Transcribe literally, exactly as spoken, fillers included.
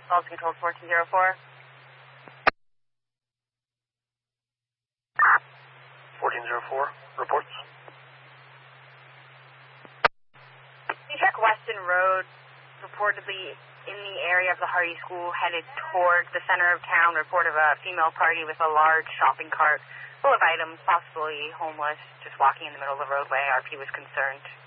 Calls control fourteen zero four. fourteen zero four, reports. You check Weston Road, reportedly in the area of the Hardy School, headed toward the center of town. Report of a female party with a large shopping cart full of items, possibly homeless, just walking in the middle of the roadway. R P was concerned.